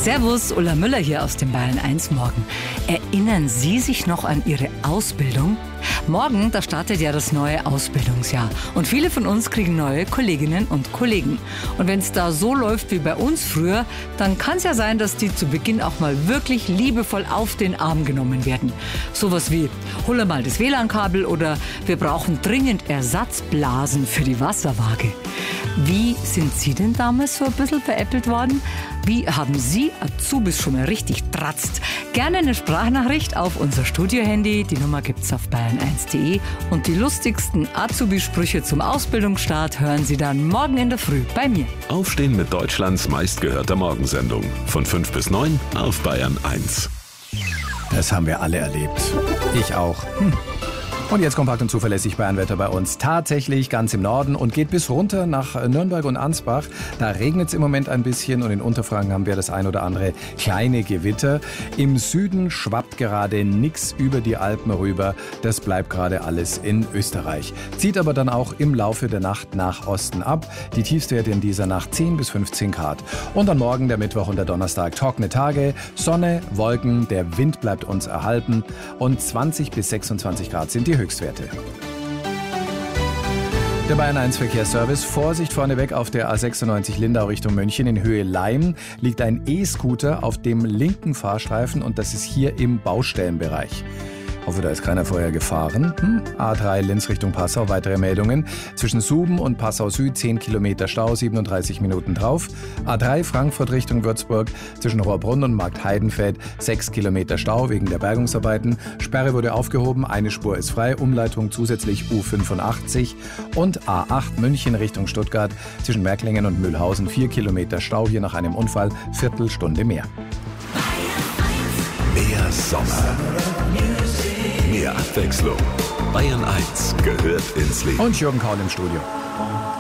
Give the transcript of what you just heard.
Servus, Ulla Müller hier aus dem Bayern 1 Morgen. Erinnern Sie sich noch an Ihre Ausbildung? Morgen, da startet ja das neue Ausbildungsjahr. Und viele von uns kriegen neue Kolleginnen und Kollegen. Und wenn es da so läuft wie bei uns früher, dann kann es ja sein, dass die zu Beginn auch mal wirklich liebevoll auf den Arm genommen werden. Sowas wie, hol mal das WLAN-Kabel oder wir brauchen dringend Ersatzblasen für die Wasserwaage. Wie sind Sie denn damals so ein bisschen veräppelt worden? Wie haben Sie Azubis schon mal richtig tratzt? Gerne eine Sprachnachricht auf unser Studiohandy. Die Nummer gibt's auf bayern1.de. Und die lustigsten Azubi-Sprüche zum Ausbildungsstart hören Sie dann morgen in der Früh bei mir. Aufstehen mit Deutschlands meistgehörter Morgensendung. Von 5 bis 9 auf Bayern 1. Das haben wir alle erlebt. Ich auch. Und jetzt kompakt und zuverlässig Bayernwetter bei uns. Tatsächlich ganz im Norden und geht bis runter nach Nürnberg und Ansbach. Da regnet es im Moment ein bisschen und in Unterfranken haben wir das ein oder andere kleine Gewitter. Im Süden schwappt gerade nichts über die Alpen rüber. Das bleibt gerade alles in Österreich. Zieht aber dann auch im Laufe der Nacht nach Osten ab. Die Tiefstwerte in dieser Nacht 10 bis 15 Grad. Und dann morgen, der Mittwoch und der Donnerstag, trockene Tage, Sonne, Wolken, der Wind bleibt uns erhalten und 20 bis 26 Grad sind die Höchstwerte. Der Bayern 1 Verkehrsservice. Vorsicht vorneweg auf der A96 Lindau Richtung München in Höhe Laim liegt ein E-Scooter auf dem linken Fahrstreifen und das ist hier im Baustellenbereich. Hoffe, da ist keiner vorher gefahren. A3 Linz Richtung Passau, weitere Meldungen. Zwischen Suben und Passau Süd 10 Kilometer Stau, 37 Minuten drauf. A3 Frankfurt Richtung Würzburg, zwischen Rohrbrunn und Markt Heidenfeld 6 Kilometer Stau wegen der Bergungsarbeiten. Sperre wurde aufgehoben, eine Spur ist frei, Umleitung zusätzlich U85. Und A8 München Richtung Stuttgart, zwischen Merklingen und Mühlhausen 4 Kilometer Stau, hier nach einem Unfall, Viertelstunde mehr. Mehr Sommer. Mehr Abwechslung. Bayern 1 gehört ins Leben. Und Jürgen Kaul im Studio.